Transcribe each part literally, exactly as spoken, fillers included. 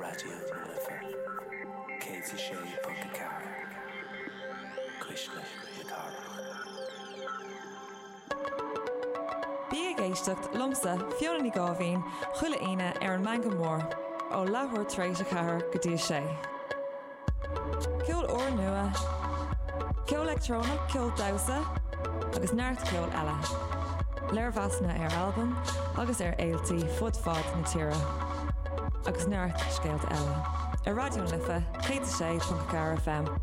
Radio Lifa. Katie Shea Punkacar. Krishna Yakara. Bí a géisteacht lomsa fiona ní gábhín chuile aine ar an manga mór ó láthúir tréis a chathair go dtí sé. Ceol uair nua, ceol electrónach, ceol damhsa, agus neart ceol eile. Léir bheasna ar alban agus ar éiltí fud fad na tíre. Agus neart scéalt eile. Ar Radio Lifa, cé sé Punkacar F M.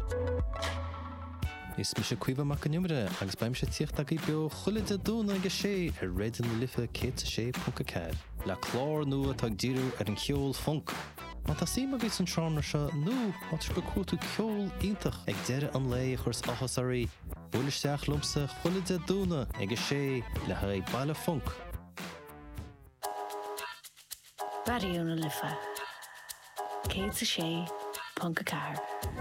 Is mi se cuiva mac an numre agus baim se tíocht ag i beo chuile dúna ag sé ar réidir na Lifa cé sé Punkacar. Le chlár nua tag díru ar an ceol funk. Ma tá sí mag is an tránar se nu mat go cuatú ceol ítach ag deire an lei churs achas arí. Búlisteach lumsa chuile dúna ag sé le ha baile funk. Radio na Lifa cé sé Punkacar.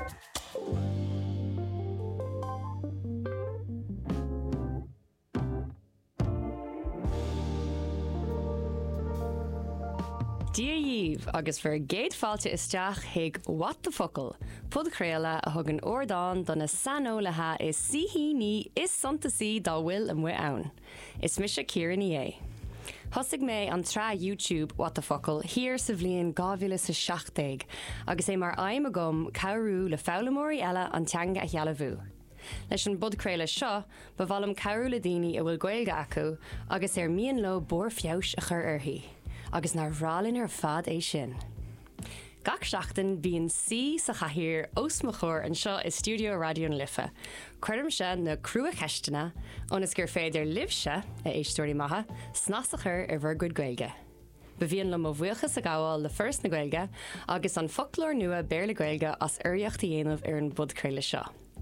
Dear Yves, agus for géad fáilte isteach hiag What the Focal. Pud créala a thug an ordáin donna sanolaithe is sihí ní is suntasí dá bhfuil an mu ann. Is mis se Kieran é. Thosig mé an trá YouTube What the Focal hir sa bhliain gámhíle sa seachtaig, agus é mar aim a gom cabhrú le fálamóirí eile an teanga a chealamhú. Leis an budcréile seo, ba bhfuilm cabhrú le daoine a bhfuil gaeilge acu, agus ar mian lo bór feabhs a chur orthaí. Agus nar bhrálinn ar fad é sin. Gach seachtain bhíonn sí sa chathaoir os mo chóir an seo is Studio Radio Lifa. Cuireann se na crua cheistena, ónas gur féidir libse a éistóirí maithe, snasachar ar bhar gcuid gaeilge. Ba bhíonn le mo bhuachas a gáil le first na gaeilge, agus an folklór nua béir le gaeilge as uirtheacht a dhéanamh ar an budcréile seo.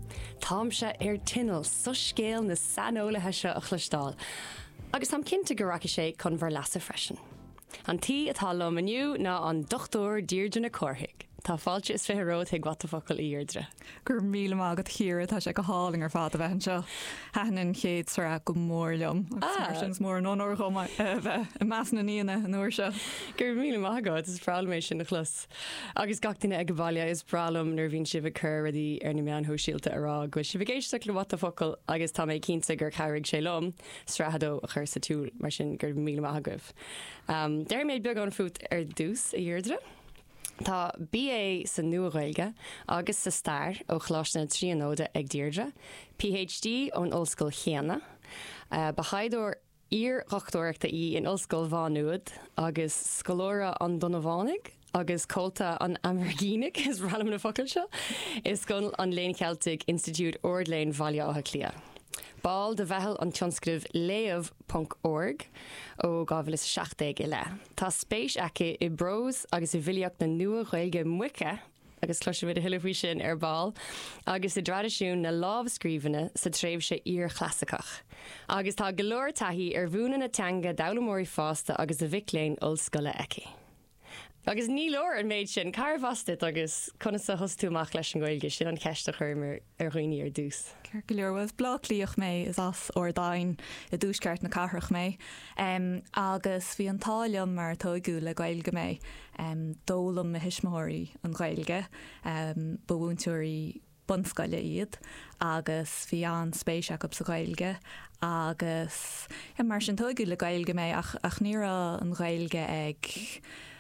Tám se ar tinal so scéal na sanolaithe seo a chluistáil, agus am cinnte go racha sé chun bhar leasa freisin. An tí atá lom aniu ná an dochtúir Deirdre na Córthaig. Tá fáilte is fitheróid ag What the Focal i Deirdre. Gur míle mágad chiaad tá sé go háling ar fád a bheith seo. Hanan chéad sra go mórlumm. Agus mór an óir go bheith i meas na níana an uair seo. Gur míle mágad is bralamméis sin na chlus. Agus gachtaine ag bhaile is bralam nar bhín sibh chur ruí ar na meán hóisialta ará, go sibh géisteach le What the Focal agus tá méid cínta gur chairigh sé lom, srahadó a chur sa túl mar sin gur míle mágah. Um, Deir méid beag an fút ar dús i Deirdre. Tá B A sa nua-Gaeilge agus sa stair ó chláiste tríanóide ag Deirdre, P H D ón Ollscoil Chéanna, uh, ba chaidúir ír-rochtóireachta í in Ollscoil Bhánuad agus scolóra an Donabhánaigh, agus cóta an Amergínic is bhralam na focail seo, is gon an Léin Celtic Institute Ordléin Bhaile Átha Clia. Ball de bhethel an tionscrib leamh punt org ó gábhfuil seachtaig i le. Tá spéis aici i bros agus i bhiliacht na nua-Gaeilge muice agus cloise bhid a thuilehí sin ar ball, agus i tradiisiún na lámhscríbhine sa tréimh sé ír-chlasacach. Agus tá golóir taithí ar bhúna na teanga Dowlamóirí Fásta agus a bhicléin Ollscoile Eici. Agus ní leor an méid sin car bhastit agus chuna sa thosúach leis an Gaeilge sin an ceiste chuirmar ar roioine ar dús. Ceir go leor bhfuil blachlíoch mé is as ordáin i dúsceart na cathrach mé. Um, agus bhí an táiliom mar tóigú le Gaeilge mé um, dólam na hismóirí an Gaeilge um, bhúntúirí bunscoile iad agus bhí an spéisiach up sa Gaeilge agus ja, mar sin tóigú le Gaeilge mé ach, ach níra an Gaeilge ag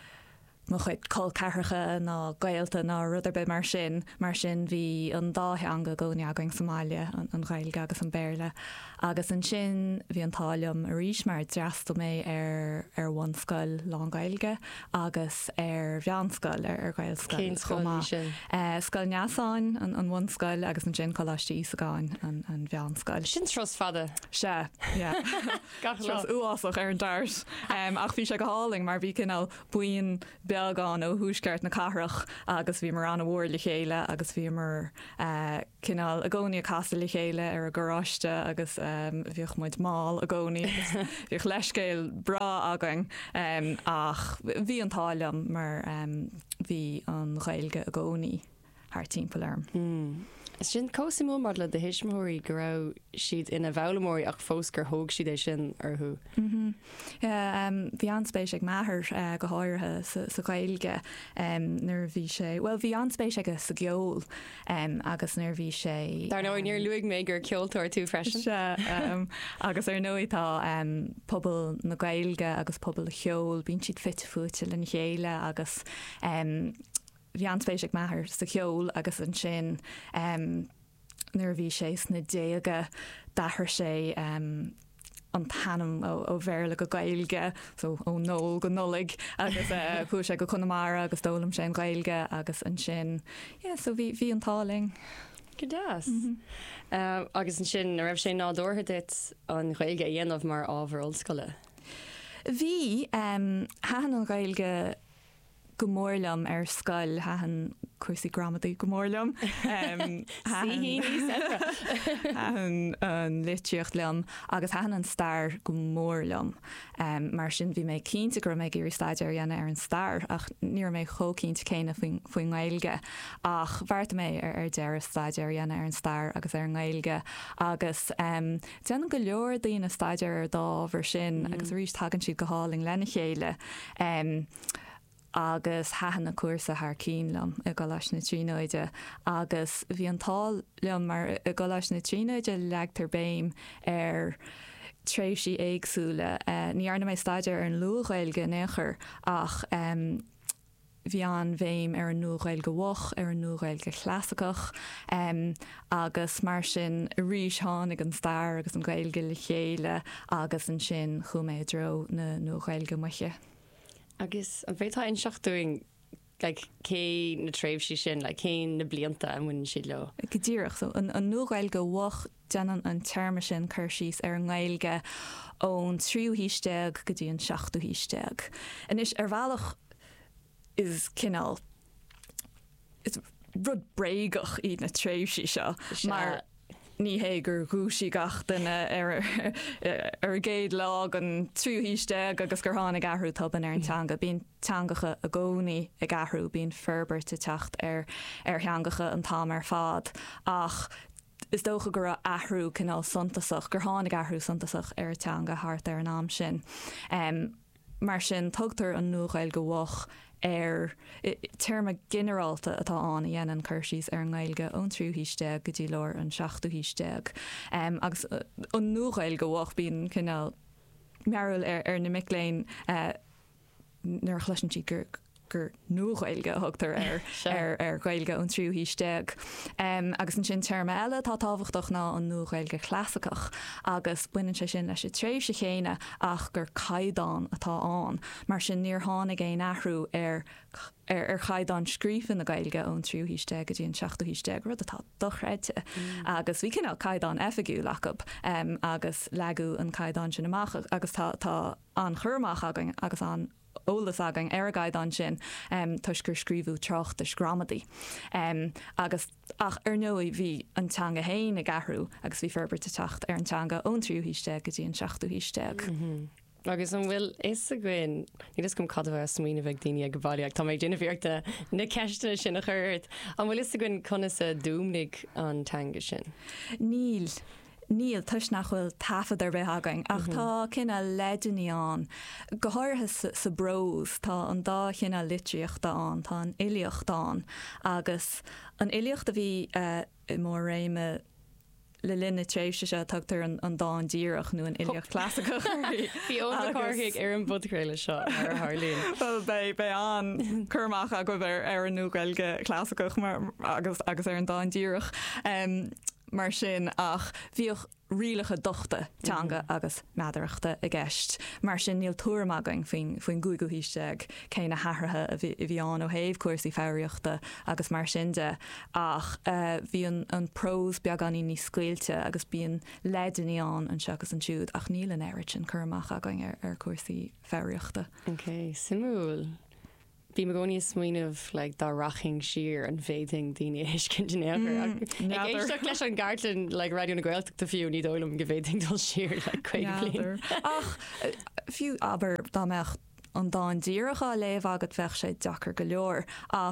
mo chuid col catharcha ná gailta ná ruidir be mar sin, mar sin bhí an dáthe anga gcónaí againn Somália an, an Gaeilge agus an Béarla. Agus an sin bhí an táiliom a rís mar dreasta mé ar ar bhain scoil lán Gaeilge agus ar bheanscoil ar, ar Gaelscoil. Cén scoil sin? Uh, scoil neasáin an, an bhain scoil agus an sin choláistí sa gáin an, an bheanscoil. Sin tros fada? Se, yeah. Tros uásach ar an dart. Um, ach bhí se go háling mar bhí cinál buin beagán ó húsceart na cathrach agus bhí mar an bhór le chéile agus bhí mar uh, cinál a gcónaí a casa le chéile ar a goráiste agus um, bhíoch muid máil a gcónaí bhíoch leiscéil bra againn um, ach bhí an táiliom mar um, bhí an Gaeilge a gcónaí thar timpeall arm. Mm. sin cósa mó mar le de hisismóí go raibh siad ina bhlamóí ach fós gur thóg siad é sin arthú. Bhí anspéis ag maithair go háirthe sa gailge nar bhí sé, well bhí anspéis aige sa geol agus nar bhí sé. Dar nó níor luigh mé gur ceoltóir tú freisin. Agus ar nóítá pobl na gailge agus pobl a cheol, bíonn siad fit fuúte le chéile agus bhí anspéis ag maithair sa cheol agus an sin nuair bhí sé sna déige dahar sé an tanam ó bhéir le go gailge, so ó nóil go nolig agus chu sé go Connemara agus dólam sé an gailge agus an sin. So bhí an táling. Go das. Agus an sin a raibh sé nádótha dit an gailge dhéanamh mar ábhar ollscoile. Bhí hahan an gailge gomórlam ar scoil hahan cuasaí gramadaí gomórlam hahan an litríocht liom agus hahan an stair gomórlam mar sin bhí mé cínta gur mé gurí staidir dhéana ar an stair ach níor mé chócínta céine faoin gailge ach bharta mé ar ar deir staidir dhéana ar an stair agus ar an gailge agus dean go leor daoine staidir ar dábhar sin agus rís tagann siad go háling lena chéile agus hahan na cuasa th cílam i go leis na tríóide agus bhí an tal leom mar i go leis na tríóide leagtar béim ar tréimhsí éagsúla. Níarna mé staidir ar an lugailge néchar ach bhí an bhéim ar an nugailge bhuach ar an nugailge chlasacach agus mar sin ríis tháinig an stair agus an gailge le chéile agus an sin chumé dro na nugailge muiche. Agus an bhétá in seachúing cé na tréimhsí sin le cé na blianta an bhain siad le. Go ddíireach so an nugailge bhuach deanan an terme sin chuir síos ar an gailge ón tríú híisteag go dtí an seachtú híisteag. And is ar bhealach is cinál is rud breigach iad na tréimhsí seo mar ní hé gur gúsí gach duine ar ar géad lá an tríú híisteag agus gur tháinig ahrú tuban ar an teanga. Bíon teangacha a gcónaí ag ahrú, bíon ferber te teacht ar ar theangacha an tám ar fad ach is dócha gur ahrú cinál suntasach gur tháinig ahrú suntasach ar teanga thart ar an am sin. Mar sin tugtar an nugail go bhuach ar terma generalta atá an dhéanaan chuirsís ar an gailge ón tríú híisteag go dtí leir an seachtú híisteag. Agus an nugail go bhuach bíon cinál mearúil ar na miléin nuair chluisintí gur gur nugailge thugtar ar ar ar gailge ón tríú híisteag. Agus an sin terma eile tá táhachtach ná an nugailge chlasacach agus buineann sé sin leis sé tréimhse chéine ach gur caighdeán atá an mar sin níor tháinig é ahrú ar ar chaidán scrífin na gailge ón tríú híisteag go dtí an seachtú híisteag rud atá dochreite agus bhí cinál caighdeán efigiú lecu agus leú an caighdeán sin amach agus tá an churmach agus an ólas agan ar gaiid an sin tuis gur scríbú trocht is gramadaí. Agus ach ar nóí bhí an teanga héin a gahrú agus bhí ferber te techt ar an teanga ón tríú híisteag go dtí an seachtú híisteag. Agus an bhfuil is a gin ní is gom cadh smíine bheith daine a go bhaileach tá méid duine bhíochta na ceiste sin a chuirt. An bhfuil is a gin conna sa dúmnig an teanga sin. Níl. Níl tuis nach bhfuil tafad ar bheith again ach tá cinna ledaníán go háirthe sa brós tá an dá cinna litríocht an tá an iliocht an agus an iliocht a bhí i mór réime le linne tréimhse se tugtar an dá an díireach nó an iliocht clásacha. Bhí ón cáirthaigh ar an budcréile seo ar Harlín. Well bé bé an chumach a go bhar ar an nugailge clásacach agus agus ar an dá an díireach. Mar sin ach bhíoh rialacha dochta teanga agus meadaireachta a gceist. Mar sin níl túrmagang faoin faoin gúigiú híisteag céine hathartha a bhí an ó héobh cuasaí fearíochta agus mar sin de ach bhí an prós beag an ní scuilte agus bíon ledaníán an seachas an siúd ach níl an airit sin chumach agang ar ar cuasaí fearíochta. Ok, simúil. Bhí me gcóí smaoineh le dá raching siar an bhéting daoine éiscin denéair. Éisteach leis an gartlan le radioúna Gaeltachta fiú ní dólam go bhéting dul siar le chuig. Ach fiú aber dá meach an dá an díirecha léomh agat bheith sé dachar go leor ach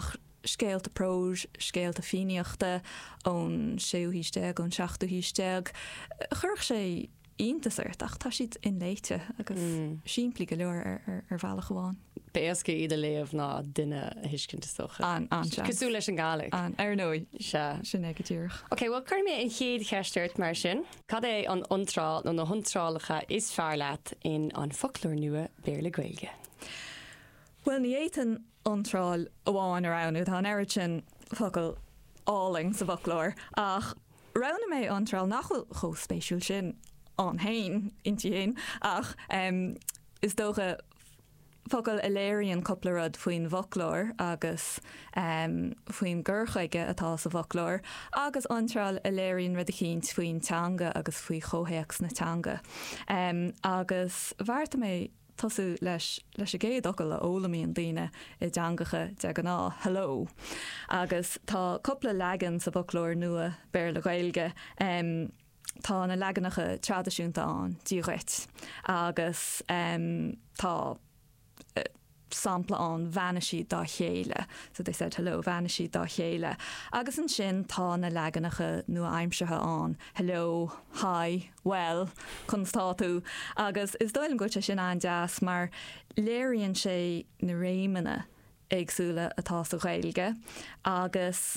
scéalta próis, scéalta fíneochta ón séú híisteag ón seachtú híisteag. Church sé iontasart ach tá siad in léite agus mm. siimplí go leor ar, ar, ar bhealach goháin. Béasca iad a léomh ná duine hiiscinnta socha. An, an Cosú leis an gálaigh. An, ar nóid. Se. Sin negatíirech. Ok, well chuir mé an chéad cheisteirt mar sin. Cad é an ontráil nó na huntrálacha is fearr leat in an folklór nua Béarla Gaeilge. Well, ní éit an ontráil amháin arán tá an airad sin focail áling sa folklór ach rana mé ontráil nachfuil cho spéisiúil sin an hain intí hain ach um, is dócha focail a léiríonn coppla rud faoin folklór agus um, faoin ggurchaige atá sa folklór agus ontráil a léiríonn rud a chéint faoin teanga agus faoi chóhéachs na teanga. Um, agus bharta mé Tasú leis leis a géad ocail le ólamíon daoine i deangacha de an ná hello. Agus tá coppla legan sa folklór nua Béarla Gaeilge um, tá na leganacha tradiisiúnta an díghait agus um, tá uh, sampla an vanishí dá chéile. So they said hello vanishí dá chéile. Agus an sin tá na leganacha nua aimsethe an hello, hi, well, constatú. Agus is dóil an gote sin an deas mar léiríonn sé na réimena agsúla atá sa Gaeilge agus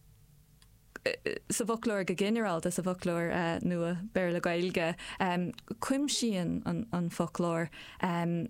sa folklór go generalta sa folklór uh, nua Béarla Gaeilge um, cuimsíonn an, an folklór um,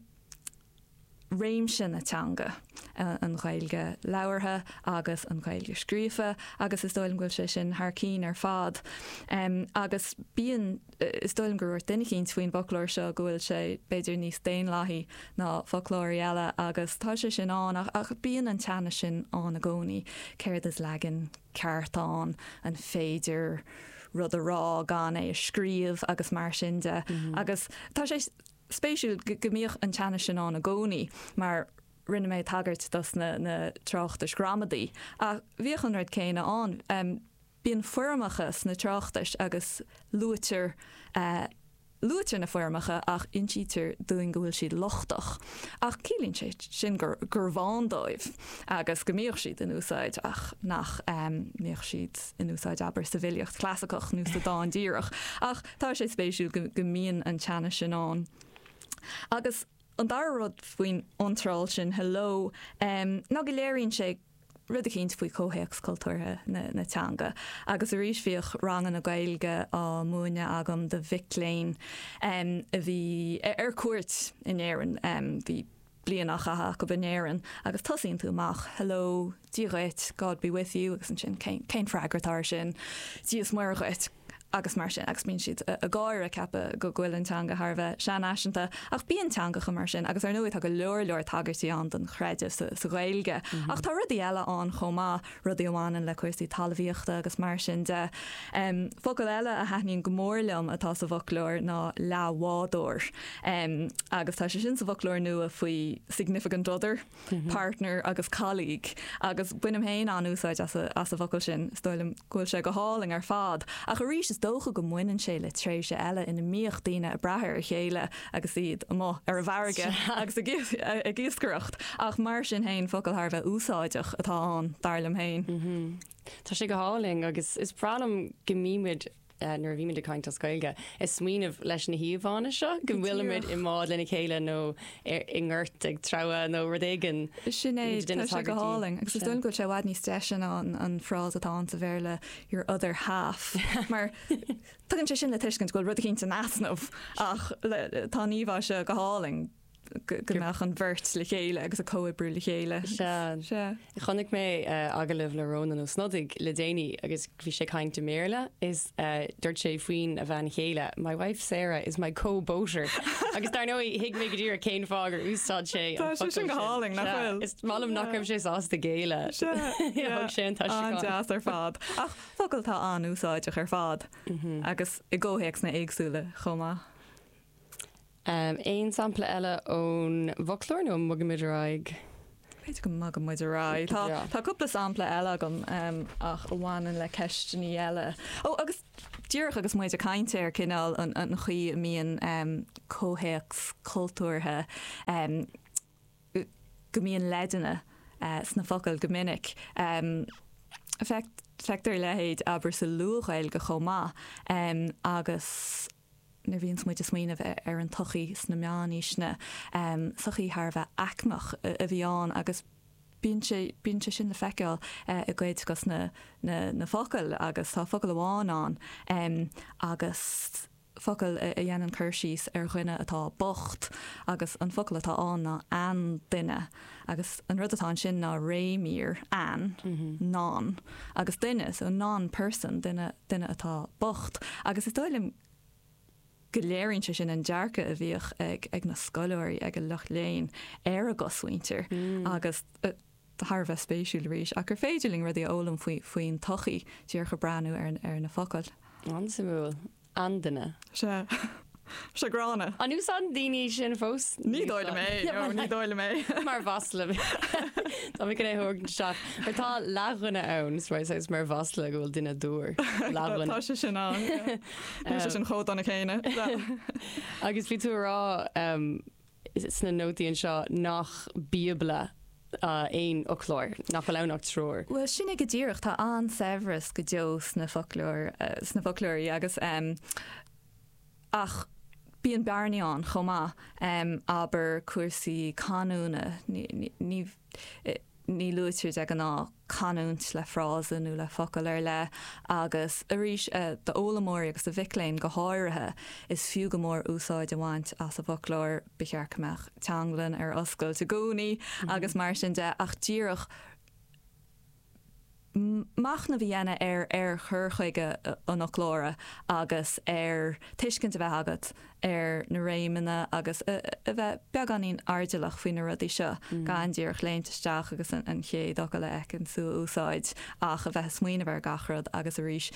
réimse na teanga uh, an Gaeilge leabhartha agus an Gaeilge scríofa agus is dóilm goil sé sin thar cín ar fad. Um, agus bíon uh, is dóilm gur duine cín faoin folklór seo gohfuil sé beidir níos déon láthí ná folklór eile agus tá sé sin an ach, ach bíon an teanna sin an a gcónaí céir is legan ceartán an féidir rud a rá gan é a scríomh agus mar sin de mm-hmm. agus tá sé spéisiúil gomíoch an teanna sin an a gcónaí mar rinne méid tagart das na, na tráchtas gramadaí. A bhíoch an rud céine an um, bíon formachas na tráchtas agus luatir uh, luatir na formacha ach insítar dúin gohfuil siad lochtach. Ach cílín sé sin gur, gur bhándóibh agus gomíoch siad in úsáid ach nach um, míoch siad in úsáid aber civiliocht clásicach nús a dáin díirech. Ach tá sé spéisiú gomíon an teanna sin an. Agus an dar rud faoin ontráil sin hello um, ná go léiríonn sé rud a chéint faoi cóhéachs cultúrtha na, na teanga. Agus a rís bhíoch rangan na Gaeilge á múine agam de Vicléin um, a bhí ar cuairt in éireann um, bhí blianach a go bnéireann agus tosíonn tú amach hello, díghait, God be with you agus an sin céin freagartár sin díos muirghait agus mar sin agus mín siad a, a gáir a cepa go ghfuilintanga Harbheith sean aisinta ach bíon teangacha mar sin agus ar nuid a go leor leor tagartí an den chreidir sa, sa Gaeilge. Mm-hmm. Ach tá rudí eile an chomá rudí amháin le cuairsaí talmhaíochta agus mar sin de um, focail eile a heithníonn go mórlumm atá sa folklór ná leabhádóir um, agus tá sé sin sa folklór nua faoi significant other, mm-hmm. partner agus colleague agus buinem héin an úsáid as a, as a focail sin stoilm gúil sé go háling ar fad ach a rís is dócha go muinean sé le tréise eile ina míocht daoine a brethir a chéile agus iad amá ar a bharige agus a gíoscaireacht ach mar sin hain focail Harbheith úsáideach atá an darlam hain. Mm-hmm. Tá sé go háling agus is bralam gomíimiid Uh, nuair bhí de caiint Gaeilge is smíanamh leis na híomhána seo go bhfuilimiid i mád lena chéile nó i nghirt ag trabha nó rudéigen sin é go háling agus is dún go sé bhhaid níos station an an frás atá sa bhéle your other half mar tugann sé sin le tuiscint goil rud a cinnta nasnamh ach tá níomhá se go háling gomach an bhirt le chéile agus a cóibrú le chéile. Se. I chonig mé uh, agalibh le rónan ó snodig le déine agus bhí sé caiinte méle is uh, dúirt sé faoin a bhean chéile. My wife Sarah is my co-boater. agus dar nó hiig mé go dtír a céin fágur úsáid sé. Tá sé sin go háling nach bhfuil. Is málam nachrah sé as de géile. sin tá an deas ar fad. Ach focail tá an úsáideach ar fad agus i ggóhéics na éagsúla chomá. Um, ein sampla eile ón folklór nó mugamid Beidir go mag muid ará. Tá Tá cúpla sampla eile gom um, ach bhhain le ceistení eile. Ó agus dúrach agus muid a caiinte ar cinál an, an chuí mííon um, cóhéachs cultúrtha um, go mííon ledanna uh, sna focail go minic. Um, Fect Fetar lehéid aber sa luúchail go chomá um, agus na bhíon muid is muoineh ar an tochaí sna meáníisna um, sochaí thar bheith acnach a, a bhíán agus bíonn sé sin na feiceáil uh, i gcuid gus na, na, na focail agus tá focail amháin an um, agus focail a dhéanaan chuirsís ar chuine atá bocht agus an focail atá an ná an duine agus an rud atá sin ná réimír an ná agus duine so ná person duine duine atá bocht agus is dóilm go léironn se sin an dearcha a bhíoh ag ag na scoileirí ag go lucht léin ar a goshaintear agus Tharbheith spéisiúil ríis a gur féidirling rudí ólam faoin tochaí tíar go breanú ar, ar na focail. An simú. Andana. Se se grána. An ús an daoine sin fós? Ní dóile mé, ní dóile mé. Mar vasla. Tá mi gan é thugann seach. Mar tá laghanna ann, sráis is mar vasla go bhfuil duine dúr. Tá sé sin an. Tá sé sin chót anna chéine. Agus bhí tú rá sna nótaíonn seo nach bíbla éon ó chlór nach leannach tróir. Well sinna go ddíireach tá an Severus go deo sna folklór sna folklóirí agus um, ach bíon bearnaíán chomá um, aber cuasaí canúna ní ní ní luúteir ag an ná canúnt le frásan nó le focail ar le agus arís uh, de ólamóir agus a bhicléin go háirithe is fiú go mór úsáid amhaint as a bhoclóir bechearcamach teanglan ar oscail te gcónaí mm-hmm. agus mar sin de ach díireach mach na bhíana ar ar churchuige an ochlóra agus ar tuiscint a bheith agat ar na réimena agus a bheith beganín ardealach faoin na rudí seo gan díoch léintisteach agus an chéad go le ag an sú úsáid ach a bheith smuoine bhar gachrad agus a ríis.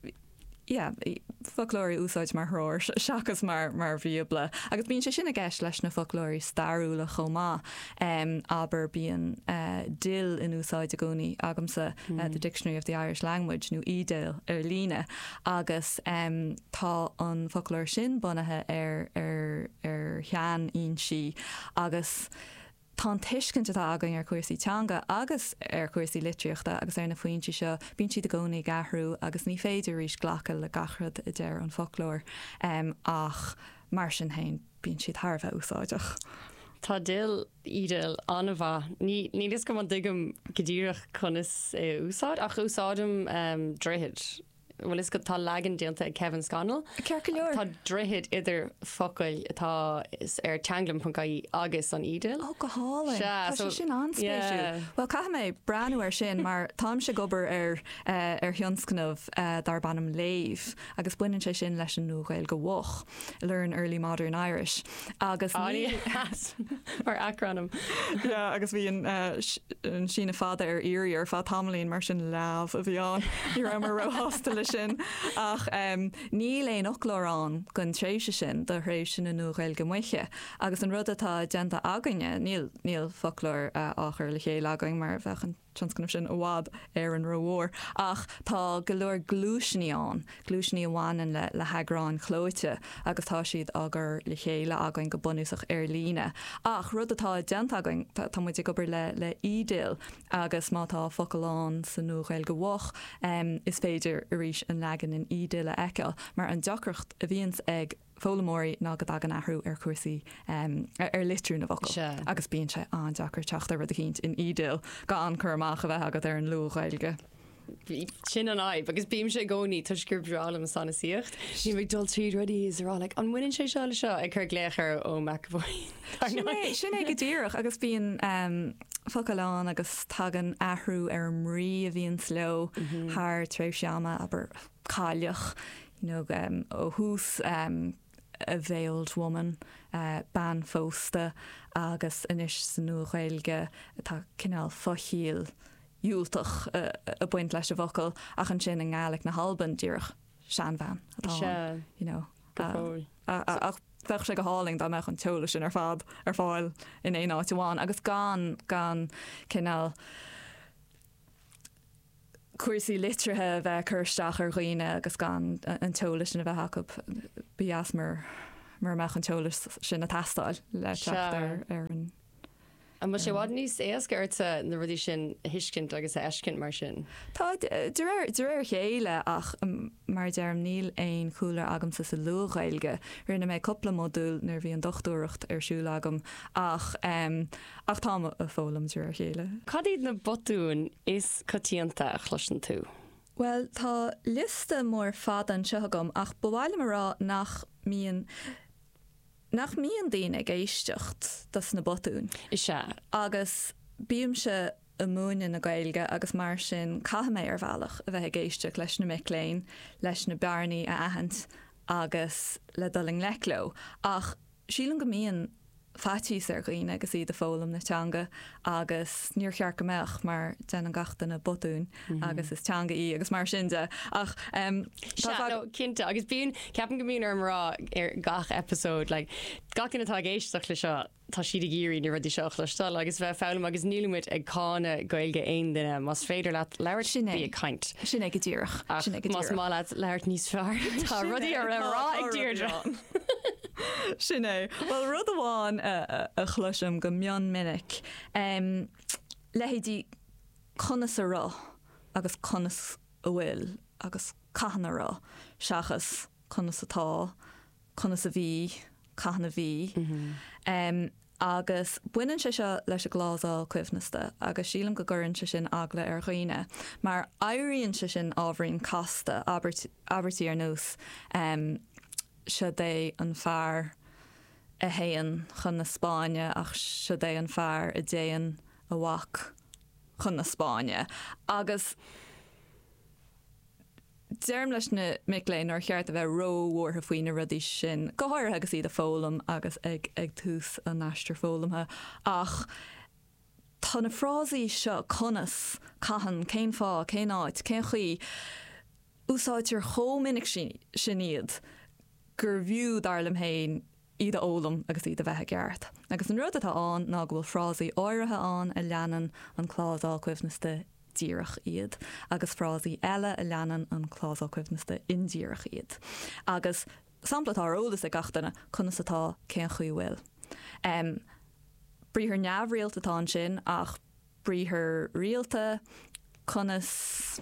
Yeah, folklórí úsáid mar thróir seachas mar mar bhíobla. Agus bíonn sé sinna gceist leis na folklórí starúla chomá um, aber bíon uh, dil in úsáid a gcónaí agamsa mm. uh, the Dictionary of the Irish Language nó ídil ar líne agus um, tá an folklór sin bunathe ar ar ar chean on si agus tá tuiscint atá agan ar cuasaí teanga agus ar cuasaí litríochta agus ar na faointí seo bíonn siad a gcónaí gathhrú agus ní féidir rís ghlacha le gachrad i dtéir an folklór um, ach mar sin hain bíonn siad tharbheith úsáideach. Tá dil ídil anna bha ní ní is go an digam godíireach chunas é úsáid ach úsáidm um, dréid. Well is go tá legan déanta ag Kevin Scannell. Ceirce leor. Tá dréhead idir focail atá is ar teanglam.caí agus an ídil. Ó go hálainn. Tá so, sé sin anspéisiú. Yeah. Well cai mé breanú ar sin mar tám se gobar ar uh, ar thionscanmh uh, dar bannam léamh agus buineann sé sin leis an núghail go bhuach Learn Early Modern Irish agus ní mar acrónim. Yeah, agus bhí an uh, sína fada ar irí ar fá tamlíonn mar sin leamh a bhíán í ra mar ro hostal sin ach um, ní léon ochlórán gon tréise sin de rééis sin in núghail go muiche agus an rud atá déanta againe níl níl folklór uh, áchar le chéile againg mar bheitchan transcannah sin óhád ar an rohór ach tá go leor glúisníán glúisní amháin le le heagráin chlóite agus tá siad agur le chéile again go bunúsach ar líne ach rud atá déanta againg tá muid gobar le le ídil agus mátá focalán san núghail go bhuach um, is féidir a ríis an legan in ídile eiceil mar an deacracht a bhíons ag fólamóí ná go dagan ahrú ar cuasaí um, ar, ar litrú na bhacail sure. agus bíonn sé an deacrar teachta rud a chéint in ídil ga an chumach a bheith agad ar an lúghailge. Sin an aib, agus bíim sé gcónaí tuisgur breálam sanna síocht. Ní bh dul tríd rudí is rá like, an bhaineann sé seo le seo ag chuir léachar ó McAvoy. Sin é go dtíireach agus bíon um, focailán agus tagan ahrú ar mrí a bhíon sló mm-hmm. thar tréimh seama aber cáileach you know, um, ó hús um, a veiled woman uh, ban fósta agus inis san núghailge tá cinál fochiil dúltach uh, a buint leis a bhocail ach an sin an gálaigh na halban díoch sean van atá you know uh, ach bheith sé go háling dá meach an teola sin ar fad ar fáil in é áitiháin agus gan gan cinál cuasaí litrithe bheith chuirteach ar ghoine agus gan an teolas sin a bheith haca bías mar mar meach an teolas sin na tastáil le teachtar ar an A mu sé bhád níos éascailte na rudí sin hiiscint agus a eiscint mar sin. Tá de réir chéile ach mar dearm níl éon coolar agam sa sa luúghailge rinne mé coppla modúil nar bhí an dochtúireacht ar siúil agam ach ach tá a fólam de réir chéile. Cadíad na botún is cotíanta a chluisan tú? Well, tá liste mór fad an seagam ach bhhaile marrá nach míon nach míon daon ag éistecht das na botún. Is se. Agus bíam se a múin na gailge agus mar sin caithe mé ar bhealach a bheith géisteach leis na miléin leis na bearnaí a ahant agus le doling lecló ach sílan go mííon fatí ar gooine agus iad a fólam na teanga agus níor chear go meach mar den an gachta na botún agus is teanga í agus mar sinnte ach cinnte agus bíon ceapan go míon ar rá ar gach episód le gacin atá géisteach le seo tá siad a géirí na rudí seach leistal agus bheith fálam agus nílimid ag cána gailge aon duine mas féidir le leir sinna a caiint. Sinna go ddíireach Mas má le leirt níos fear Tá rudí ar rá ag dtíirdre. Sinné, well rud amháin a chluisiom go mion minic um, lehédí conas a rá agus conas a bhfuil agus caihanna rá seachas conas atá conas a bhí caihanna bhí um, agus buinean sé seo leis a glásáil cuimhneasta agus sílam go gcurann se sin agla ar chuoine mar éiríonn se sin ábhraíonn casta abertí ar nús um, se é an fear a héan chun na Spáine ach se é an fear a déan a bhac chun na Spáine. Agus dearm leis na miléin ar cheart a bheith róhór a faoine rudí sin gohair agus iad a fólam agus ag, ag tús an neistir fólamthe ach tá na frásaí seo conas caihan céim fá, céim áit, céim chuí úsáidtear chominic sin iad gur bhiú darlam héin iad a ólam agus iad a bheithe geart. Agus an rud atá an ná go bhfuil frásaí áirithe an a leanan an chlásáil cuimhneasta díireach iad, agus frásaí eile a leanan an chlásáil cuimhneasta indíireach iad. Agus samplatá ólas a gatainna chunas atá cén chuí bhfuil. Um, Bríthir neamhréalta tá sin ach bríthir rialta chunas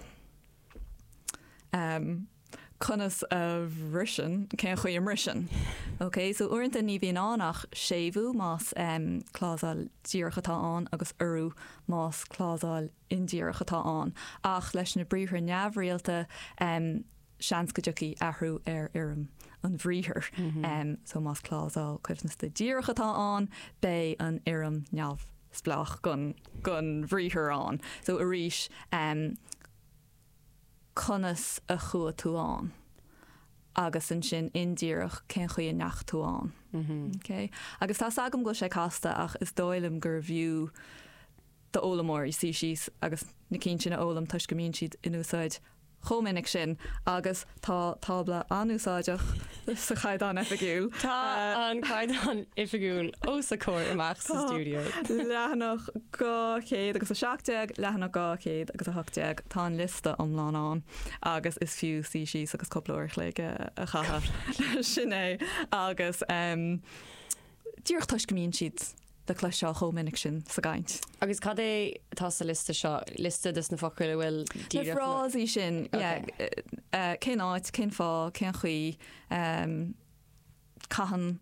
um, chunas a bhrisin cén chuí am risin. Ok, so uaireanta ní bhíon annach sébhú más um, chlásáil díirichatá an agus urú más chlásáil indíirichatá an. Ach leis na bríthir neamhréalta um, seans go dtií ahrú ar irim an bhríthir. Mm-hmm. um, so más chlásáil cuimhneasta díirichatá an bé an irim neamh splach gon, gon bhríthir an. So a ríis um, conas a chua túán agus an sin indíireach cén chuí nach túán. Mm-hmm. Okay? Agus tá agam go sé casta ach is dóilm gur bhiú de ólamóí sí síos agus na cín sin ólam tuis go mín siad in úsáid chomininic sin agus tá tábla anúsáideach sa chaidán ifigiúil. Tá an chaidán ifigiúil ó sa cóir amach sa stúdio. Lehanach gá chéad agus a seachteag, lehanach gá chéad agus a hoteag tá an lista omláán an agus is fiú sí síos agus coppla le a chatha sinné agus um, dúch tuis go mín siad de clá seo chomininic sin sa gaiint. Agus cad é tá sa lista seo lista dus na focail bhfuil díreach frásí sin cén áit, cén fá, cén chuí caihan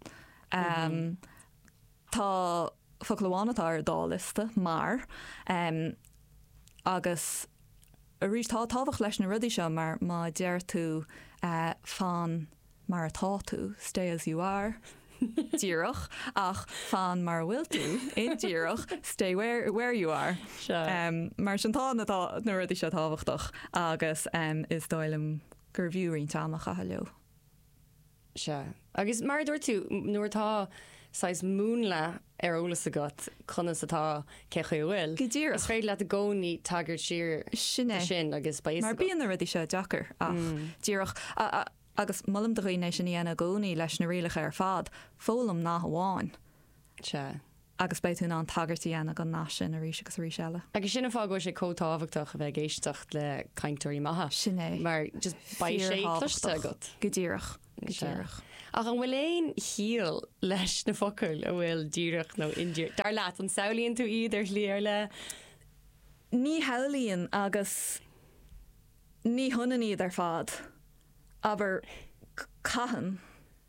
tá folháinatá ar dá lista mar um, agus a rís tá tábhah leis na rudí seo mar má deir tú uh, fan mar atá tú, stay as you are. Díirech ach fan mar bhfuil tú in díirech stay where, where you are. Sure. Um, mar sin tá na rudí se táhachtach agus um, is dóilm gur bhiúín táach a leo. Se. Agus mar dúir tú nuair tá sais múnla ar ólas a got chunas atá cecha bhfuil. Go díreach. Is féad le a gcónaí tagart siar Sinné. sin agus ba Mar bíon na rudí se deachar ach mm. díirech a, a, agus mullam do réine sin íana gcónaí leis na rialacha ar fad fólam ná hamháin. Se. agus beitún an tagartí ana go ná sin a ríise agus rí seile. Agus sinna fágó sé cótáhachtach a bheith géistecht le caiintúirí maithe. Sinné. Mar just ba sé cluiste agat. Godíireach. Godíireach. Ach an bhfuil éon híal leis na focail a bhfuil díireach nó indíir. Dar leat an saolíonn tú iad ar líar le? Ní helíonn agus ní thunan iad ar fad, aber caihan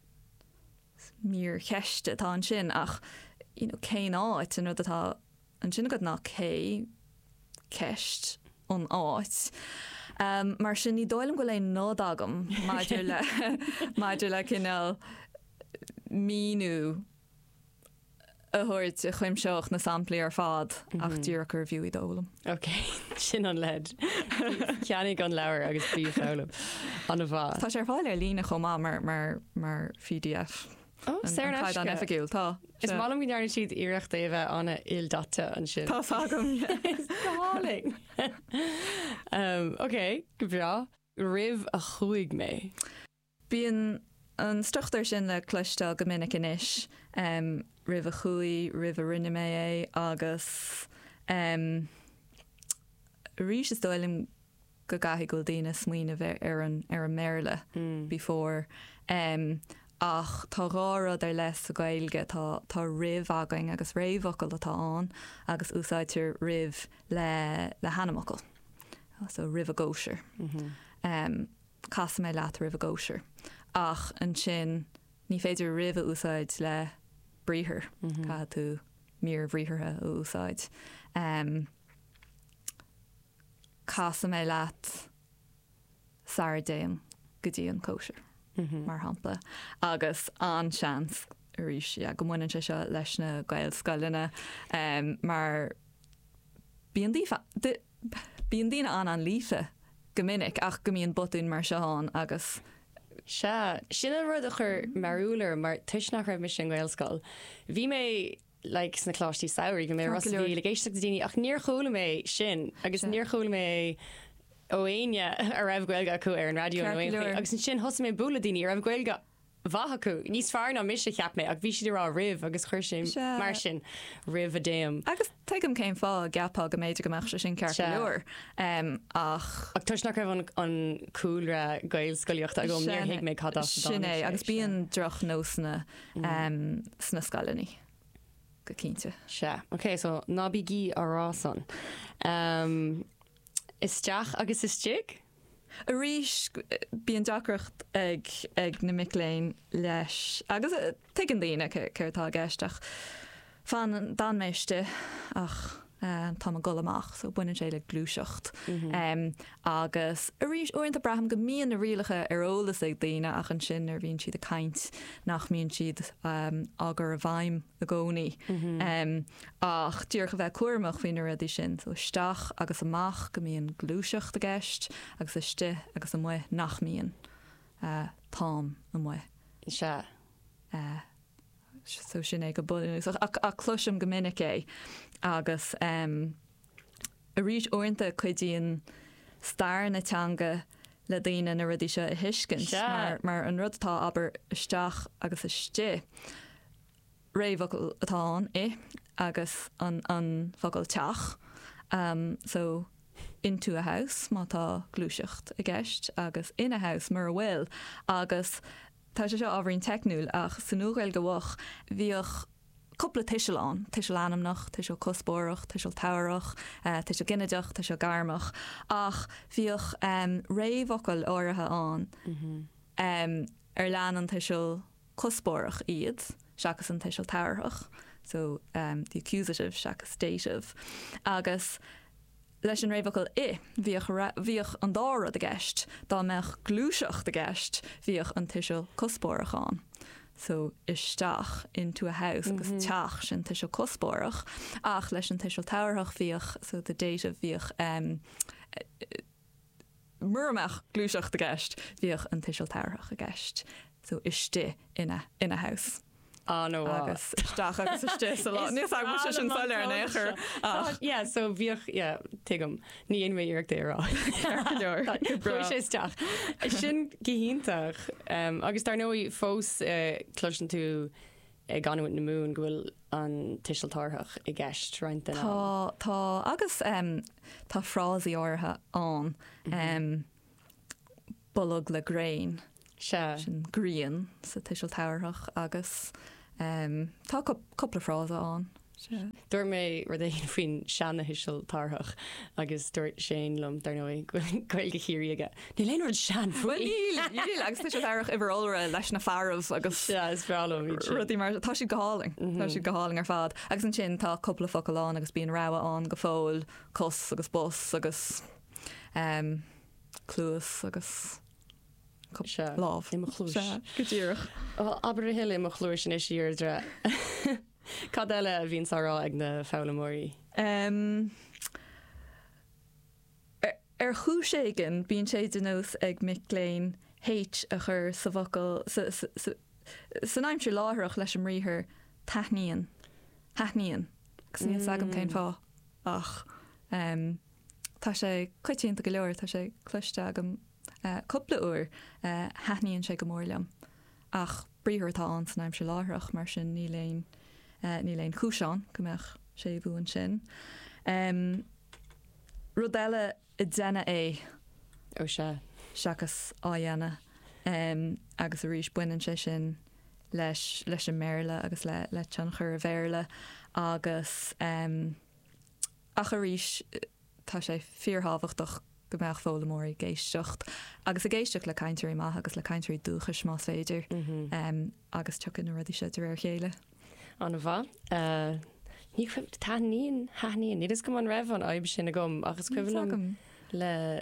mír cheiste tá an sin ach you know, cé áit an rud atá an sin go ná cé ceist an áit. Um, mar sin ní dóilm go le nód agam maidir le maidir le cinál míú a thuirt a chuimseoch na samplaí ar fad ach dúach ar bhiú i dólam. Ok, sin an led. Ceannig an leabhar agus bí fálam an a bhá. Tá sé ar fáil ar lína chomá mar mar mar P D F. Oh, An an effigiúil tá. Is málam go dearna siad iirecht é bheith anna il data an sin. Tá fagam. Dáling. um, ok, go bra. Rih a chuig mé. Bíon an struchttar sin le cluiste go minic inis, um, rih a chuí, rih a rinne mé é agus um, rís is dóilim go gaithí go dtíine smuoine bheith ar an ar an méile mm. before. Um, ach tá rárad ar les a gailge tá tá rih againg agus réhhacail atá an agus úsáidtir rih le le hanamacail. So rih a góisiir. Mm-hmm. Um, Cas mé leat rih a góisiir. Ach an sin ní féidir rih a úsáid le bríthir mm-hmm. Ca tú mír bhríthirthe a úsáid. Um, Cas mé leat Saturdaym go dtí an kosher. Mm-hmm. Mar hapla agus an seans ríis ja, go muine se seo leis na gail scoilena um, mar bíon dína an an lífe gomininic ach go mííon botún mar seán agus Se sin an rud a chur marúler mar tuis nach raibh me sin gailscoil. Bhí mé like sna chlátí saoirí go mé rasí le géisteach daoine ach níor chola mé sin agus níor chola mé óaine a raibh gailga acu ar an radio agus an sin thosa mé bula daoine ar raibh gailga bhatha acu. Níos fearr ná mis cheap mé ach bhí siad rá rih agus chuir sin mar sin rih a déim. Agus teigem céim fá gapá go méidir goach sin ceart leor um, ach ach tuis nach raibh an coolra gail scoilíocht a go níor hiic mé cadá sinné agus bíon droch nó sna um, sna scalaní go cínte. Se, ok, so nábí gí arásan. Um, Is teach agus is tíig? A ríis bíon dacracht ag ag na miléin leis agus te an daine chuirtá geisteach fan dan méiste ach uh, tá a golamach so buine sé le glúiseocht mm-hmm. um, agus a ríis orint a braham go mííon na rialige arolalas ag daine ach an sin ar bhíonn siad a caint nach míonn siad um, agur a bhaim a gcónaí mm-hmm. um, ach dúr go bheith cuairmach faoin a dí sin so isteach agus amach go mííon glúiseocht a gceist agus iste agus a mu nach mííon uh, tám a mu. Se. Uh, so sin é go buú a cloisiom go minic é agus um, a ríis orintanta chuidíon stair na teanga le daine na rudí se a hiiscin mar, mar an rudtá aber isteach agus iste réhhacail atá é agus an, an focail teach um, so into a house má tá glúiseocht a gceist agus in a house mar a bhfuil agus tá sé seo ábharín technúil ach san núgail go bhach bhíoch coppla tiisiil an, tiisiil anamnach, tiisiil cospóireach, tiisiil tairech, uh, tiisiil gineideach, tiisiil garmach ach bhíoch um, réhhacail áirithe an mm-hmm. um, ar leanan tiisiil cospóireach iad seachas an tiisiil tairech so um, the accusative seachas dative agus leis an réhhacail i bhíoch an dára a gceist dá meach glúiseach a gceist bhíoch an tiisiil cospóireach an. So isteach into a house agus mm-hmm. teach sin tiisiil cospóireach ach leis an tiisiil tairech bhíoch so the data bhíoch um, murmach glúiseach a gceist bhíoch an tiisiil tairech a gceist so iste ina in a house. Ah, no, agus isteach agus iste a lot. Níos ag mu sin fáil ar an éair. Yeah, so bhíoch, yeah, tuigem, ní aon mé iarach dé rá. Bro sé isteach. Sin gihíntaach, um, agus dar nóí fós uh, cloisian tú ag ganhaint na mún gohfuil an tiisiiltarthach i gceist roiint den Tá tá agus um, tá frásaí ortha an um, bolog le grain se. sin gríon sa tiisiil táirthach agus um, tá coppla frása an. Dúir mé ru é faoin seanna hiisiil tarthach agus dúirt sé lom dar nó goil go chií aige. Ní léonir sean Níl agus tiisiil táirach ibarolra leis na fearmh agus is brálam rudí mar tá si goáling Tá si goáling ar fad. Agus an sin tá coppla focaán agus bíon ráha an go fóil cos agus bos agus um, clúas agus láh I mo chlúis. go dtíireach. Aber heile mo chlúir sin is siardre. Cad eile a bhín sará ag na fálamóí? Um, ar, ar chúséigen bíon sé den nós ag miléin héit a chur sa bhacail san aimimsú láthach leis an ríthair taithníon taithníon gus níos agam céin fá ach um, tá sé chuitiínta go leir tá sé cluiste agam uh, coppla uair uh, taithníonn sé go mórlam ach bríthirtá an san aimimsú láthach mar sin ní léon Uh, ní léon chúsán gombeach sé bhuain sin. Um, Rud eile i déine é ó se seachas á dhéana um, agus a ríis buinean sé sin leis leis an méle agus le le an chur a bhéirle agus um, ach a ríis tá sé fíorhabhachtach go meach fólamóí géistecht agus a géisteach le caiintirí maith agus le caiintirí dúchas más féidir Mhm. um, agus tucin na rudí sé ar chéile. an bha. Ní tá níon haníon, ní is go an raibh an aib sin a gom agus cuilumm le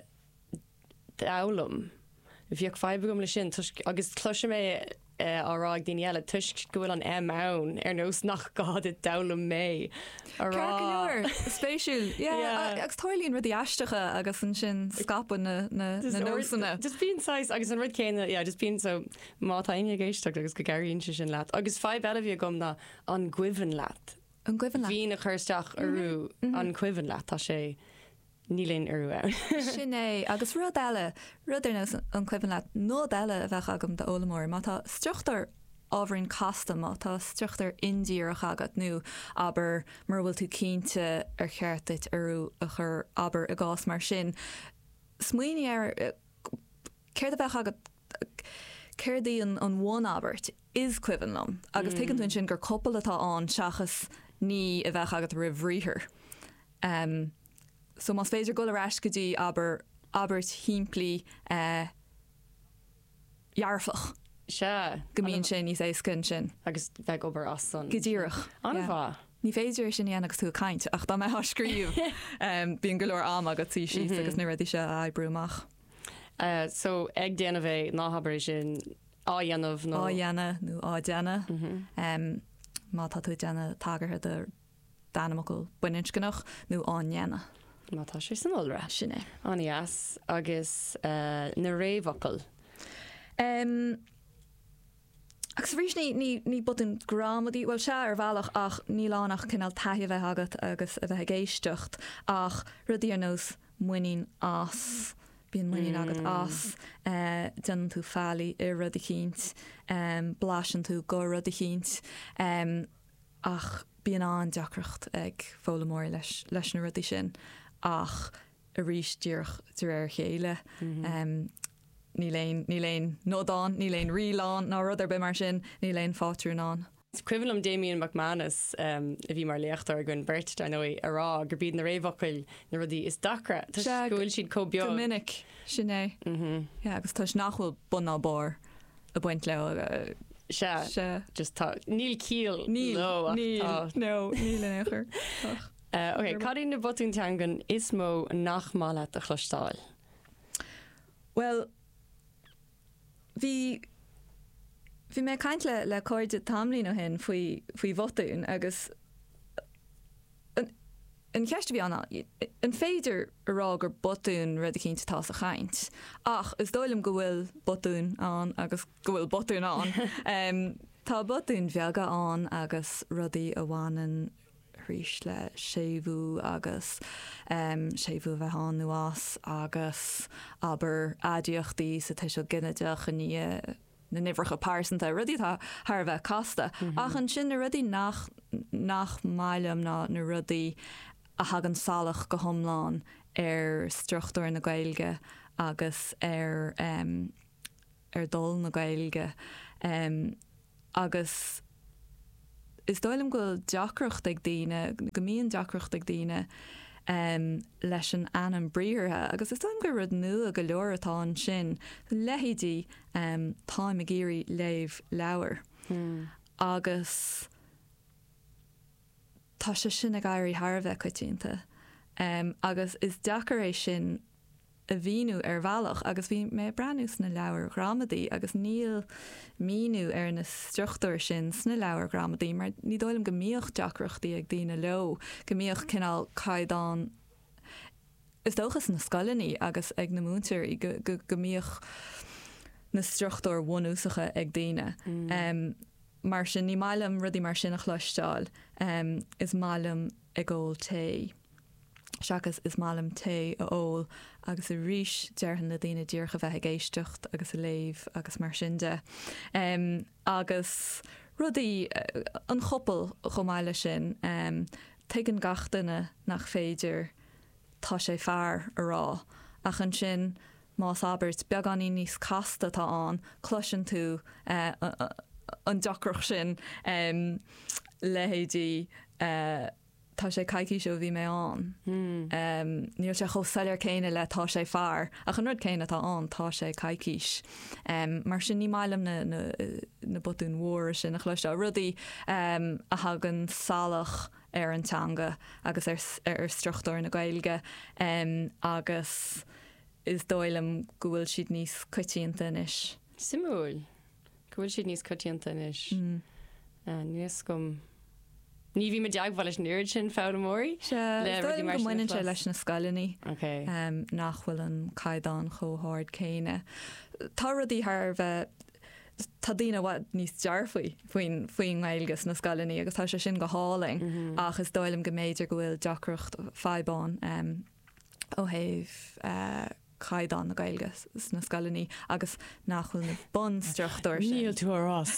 dálam. Bhíoh feibe gom le sin agus cloise mé árá daine eile tuis gohfuil an am ann ar nós nach gád i dalam mé Ceir spéisiúil agus táirlíonn rudí eistecha agus an sin scapan na nósanna. Just bíon sais agus an rud céine just bíon so mátaine géisteach agus go gaíonn se sin leat. Agus fáib eile bhí gom na an cuihann leat. An cuihann leat. Bhí na chuirteach arú an cuihann leat tá sé nílén arú ann. Sin é agus rud eile rud ar an cuihann leat nó eile a bheith agam de ólamóir, má tá struchttar ábhrín casta má tá struchttar indíach agat nó aber mar bhfuil tú cínte ar cheartit arú a chur aber a gás mar sin. Smuoine ar céir a bheith agat céirdaí an bhin abert is cuihann agus tuigeann tún sin gur coppla atá an seachas ní a bheith agat rihríthir. Um, so mas féidir go arás go dtí aber abert himplí uh, jararfach. Se Gomíonn sin níos écin sin. agus bheith obair as san. Go ddíireach. An bha. Ní féidir sin dhéanagus tú caint ach dá me scríomh um, bíon go leir am agat tí sí agus nu radí se a brúach. Uh, so ag déana bheith náhabar sin á dhéanamh nó Á dhéana nó á déana um, má tá tú déana tagarthe de danamail buinint gannach nó an dhéana. mátá sé san óra Sinné. anías agus uh, na réhhacail. Um, agus rís ní, ní, ní button gramadí well se ar bhealach ach ní lánach cinál taitheh bheith agat agus a bheith géistecht ach rudí ar nós muoín as bíon muoín agat as uh, den tú fálaí i rud a cínt um, blasan tú go rud a cínt um, ach bíon an deachreacht ag fólamóir leis, leis na rudí sin ach a rís díoch tar ar chéile. Um, Ní léon ní léon nódán, ní léon rián ná rud ar be mar sin, ní léon fátrún an. Cuilumm Damien McManus um, a bhí mar leachtar gon bert a nó ará gur bíad na réhhacail na rudí is dacra. Tá gohfuil siad cóbeag. Minic sin é. agus tá nachhfuil buna bar a buint le Se se just tá níl cíal níl nó níl nó níl in éair. Ok, cadí na botúnteangan is mó nach mála a chlustáil. Well, Bhí Bhí mé caiint le le cóide tamlín ó hen faoi faoi bhotún agus an cheiste bhí anna an féidir ará gur botún rud a cinnta tá a chaint. Ach is dóilm go bhfuil botún an agus go bhfuil botún an. um, tá botún bheaga an agus rudaí a bhhanan rís le sébhú agus um, sébhú bheith an nuas agus aber adíochttaí sa te seo gineideach a ní na nifracha pásanta rudí tá Har bheith casta. Ach an sin na rudí nach nach mailam ná na rudí a hagan salach go thomláin ar struchtúir na Gaeilge agus ar um, ar dul na Gaeilge. Um, agus is dóilm go deacracht ag daine, go míon deacracht ag daine um, leis an anam bríortha, agus is dóilm go rud nua go leor atá an sin leihidí um, táim a géirí léamh leabhar. Mm. Agus tá sé sin a gaiirí Harbheith coitianta. Um, agus is deacar é sin a bhíú ar bhealach, agus bhí mé breanús na leabhar gramadaí, agus níl míú ar na struchtúir sin sna leabhar gramadaí, mar ní dóilm go míoch deacrachtaí ag daine leo, go míoch cinál caiidán is dóchas na scalaní agus ag na múntir i go, go, go míoch na struchtúir bhunúsacha ag daine. Mm. Um, mar sin ní mailam rudí mar sin a chluisteáil, um, is mailam ag ól té. Seachas is málam té a ól agus a ríis dearhan na daine díorcha bheith géistecht agus a léamh agus mar sinnde. Um, agus rudaí uh, an choppel chomáile sin um, tuigeann gach duine nach féidir tá sé fearr a rá. Ach an sin más abert beag aní níos casta tá an cloisian tú uh, uh, an deacrach sin um, lehéidí uh, tá sé caiicí seo bhí mé an. Mm. Um, níl sé chosalir céine le tá sé fearr, ach an rud céine tá an tá sé caiicís. Um, mar sin ní mailam na, na, na botún mhór sin na chluiste rudaí um, a hagan salach ar an teanga agus ar, ar struchtúir na Gaeilge um, agus is dóilm go bhfuil siad níos coitianta inis. Simúil, go bhfuil siad níos coitianta inis. Mm. Uh, níos gom Ní bhí me deaghil leis nuir sin fád móí? Se go muinn sé leis na scalaní um, nach bhfuil an caiidán chomháid céine. Tá rudí thar bheith tá daine bhhaid níos dearfaoi faoin faoin Gaeilges na scalaní, agus tá sé sin go háling mm-hmm. ach is dóilm go méidir go bhfuil deacracht fáibáin um, ó thaobh uh, caiidán na Gaeilges na scalaní agus nachfuil na bunstruchtúir sin. Níl tú arás.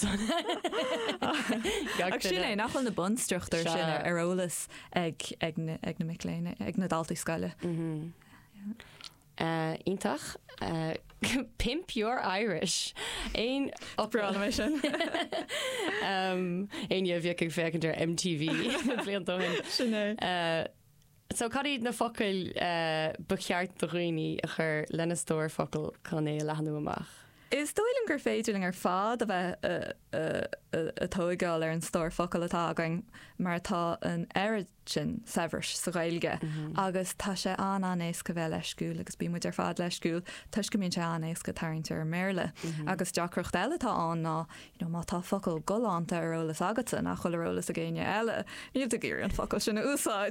Ag sin é nachfuil na bunstruchtúir sin ar ólas ag ag na ag na Mic-Léine ag na Daltaí scaile. Ítach Pimp Your Irish. Ein opera sin. Ein a bhíoh ag fécinir M T V bliantóin. Sinné. So cadí na focail uh, becheart do roioine a chur lena stóir focail chu é lehanú amach. Is dóilm gur féidir ar fád a bheith a tógáil ar an stóir focail atá againn mar tá an airad sin severs sa Gaeilge agus tá sé an anéis go bheith leisciúil agus bí muid ar fád leisciúil tuis go míonn sé anéis go tarint ar méle agus deacracht eile tá an ná má tá focail goánta ar ólas agata nach chuil arolalas a ggéine eile níomh a ggéir an focail sinna úsáid.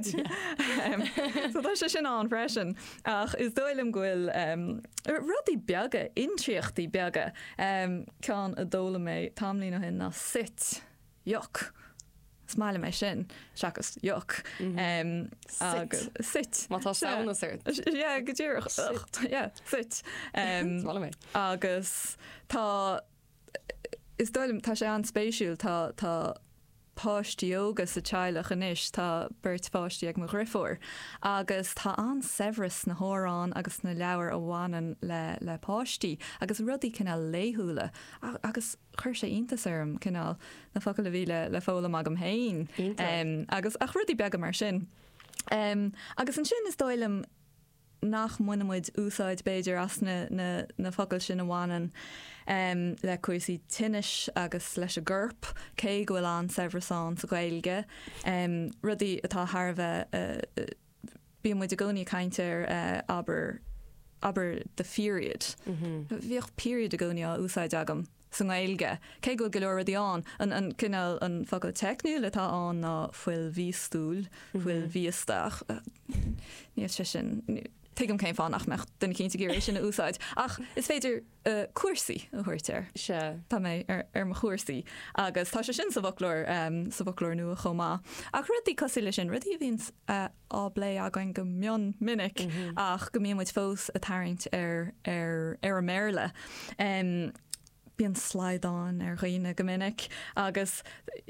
So tá sé sin an freisin ach is dóilm ghfuil rudí beaga intríochttaí beaga Um, cean a dóla mé tamlí nó hin ná sit joch smáile mé sin seachas joch um, agus sit má tá saona sirt yeah, go dtíoch yeah, sit um, agus tá is dóilm tá sé an spéisiúil tá tá páistí óga sa teilech inis tá beirt fáistí ag mo griffór agus tá an severas na hórán agus na leabhar a bhhanan le, le páistí agus rudí cinál léthúla agus chuir sé iontas orm cinál na focail a bhí le, le fólam agam hain um, agus ach rudí beagam mar sin um, agus an sin is dóilm nach muid úsáid beidir as na, na, na focail sin bhhanan um, le cuasaí tinis agus leis a ggurp cé gohfuil an severasán sa Gaeilge um, rudí atá Harbheith uh, uh, bí muid a gcónaí caintear uh, aber aber the period mm-hmm. bhíoh period a gcónaí á úsáid agam sa Gaeilge cé go go leor an an an cinál an focail techniúil atá an ná fuil vístúil fuil víisteach níos sé sin tuigem céim fáin ach meach duna cinnta géir sin na úsáid ach is féidir uh, cuasaí a chuirtear se tá mé ar, ar mo chuasaí agus tá sé sin sa bhoclór um, sa bhoclór nua chomá ach rudí cosí lei sin rudí a bhíns uh, á blé againn go mion minic mm-hmm. ach go míon muid fós a tarint ar ar ar a méle um, bíon sláidán ar roiine go minic agus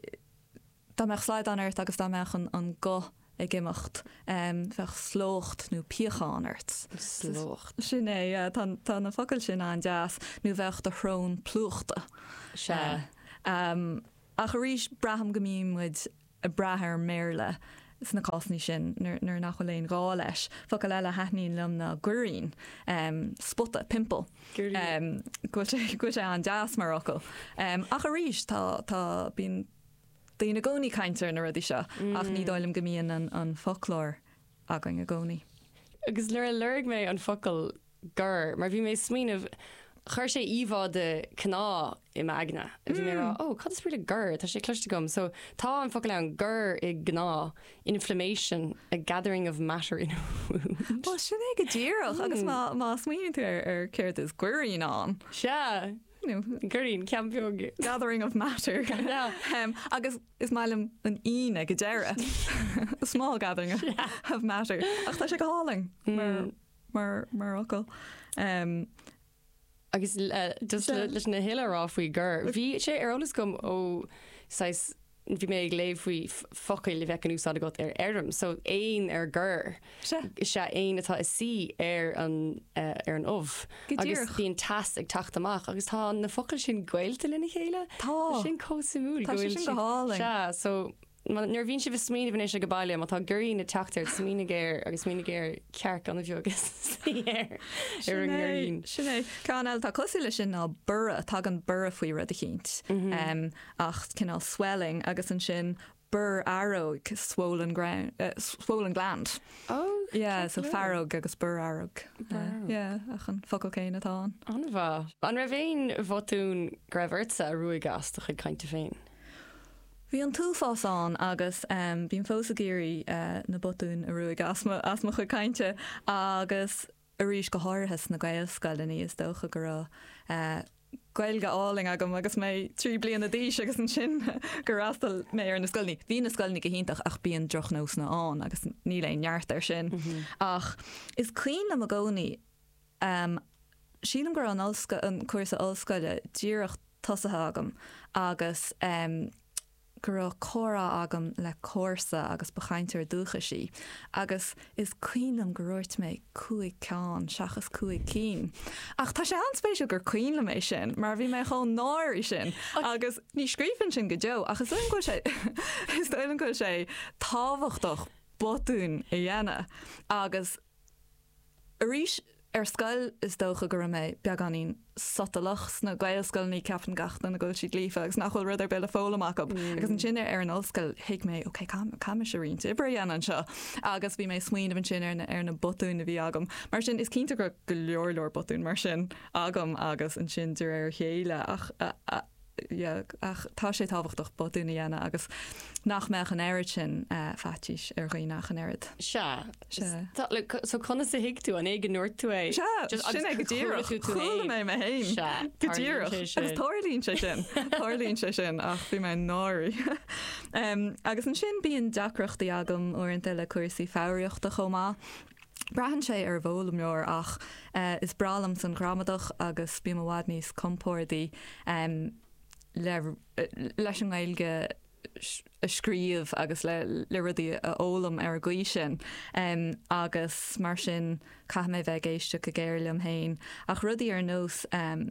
Tá meach sláidán airt agus tá meach an go ag gimimecht bheith slócht nó piachánart. Slócht. Sin é tá na focail sin an deas nó bheith a thrón plúchta. Se. Ach a rís braham gomímuid a brathir méle is na cosní sin nuair nach choléon gá leis. Focail eile hetníín lum na gurín spotta pimple. Go sé an deas mar ocail. Ach a rís tá bín Dí na gcónaí caiintear na rudí seo ach ní dáilm gomíon an folklór agan a gcónaí. Agus leir lerg mé an focail gur, mar bhí mé smíanamh chuir sé íomhá de cná i magna. A bhí mé rá, ó, cad is bríad a gur, tá sé cloiste gom. So tá an focail an gur i gná, inflammation, a gathering of matter in a wound. Well, sin é go ddíireach agus má smíanú tú ar céirt is gurín an. Se. Gurín ceampiog. Gathering of matter. um, agus is mailim an íne go deire. A small gathering of, yeah. of matter. Ach tá sé go háling mar mar mar ocail. Um, agus uh, just leis na héile rá faoi gur. Bhí sé ar olalas gom ó sais bhí mé ag léh faoi focail le bheith an úsáid agat ar airm, so éon ar gur se éon atá is si ar an ar an ómh. Agus bhíon tas ag tacht amach, agus tá na focail sin gcuilte lena chéile? Tá. Sin cósamúil. Tá sin go háling. Se, so nuair bhíonn si bh smíanamh bhíonn sé go bailile, má tá gurí na teachtar smína géir agus smína géir cearc an bheo agus ar an gurín. Sinné, Cáil tá cosí lei sin ná bura tá an bura faoi rud a chéint. Ach cinál swelling agus an sin bur aróg swollen gland. Oh, yeah, so farróg agus bur aróg. Yeah, ach an focail céine atá. An bha. An ra bhéin bhotún greibhirsa a ruúig gas a chuid cainte féin. Bhí an túfáán agus um, bíon fós a géirí uh, na botún a ruúig asma asma chu cainte agus a ríis go háirthas na gailscailní is dócha go rá uh, gailge áling agam agus mé trí blian na díis agus an sin gur rastal mé ar na scoilní. Bhí na scoilní go hiintach ach bíon droch nós na an agus ní leon neart ar sin. Mm-hmm. Ach is cuioin am a gcónaí um, sílam gur an an cuasa ollscoile díireach tosathe agam agus um, gur chora agam le cósa agus bechaintear dúcha sí. Agus is cuilam goúirt mé cuaig ceán seachas cuaig cín. Ach tá sé anspéisiú gur cuilam é sin, mar bhí mé chun náir sin. Agus ní scrífann sin go deo, agus is go sé is go sé táhachtach botún i dhéana. Agus a rís ar scoil is dócha gur mé beaganín sotalachs na gailscoilní ceapan gachta na ggóil siad lífa agus nachhfuil rud ar beile fólamach up. Agus an sinne ar an ollscoil hiic mé, ok, cam is rint ibre dhéanaan seo. Agus bhí mé smaoin an sin ar na ar na botún a bhí agam. Mar sin is cínta gur go leorlór botún mar sin agam agus an sin dúir ar chéile ach yeah, ach tá sé táhachtach botúna dhéana agus nach meach an airad sin uh, fatíis ar roií nach an airad. Se. So chuna sa hiic tú an éige nuir tú é. Se, sin ag go ddíireach chuúla mé mé hain. Se. Go ddíireach. Agus táirlíonn sé sin. Táirlíonn sé sin ach bhí mé náirí. um, agus an sin bíon deacreachtaí agam orintanta le cuasaí fáireachta chomá. Brahan sé ar bhólam leor ach uh, is bralam san gramadach agus bí mhád níos compórdaí um, le, leis an gailge a scríomh agus le, le rudí a ólam ar gaí sin um, agus mar sin caith mé bheith géiste go géirlim hain ach rudí ar nós um,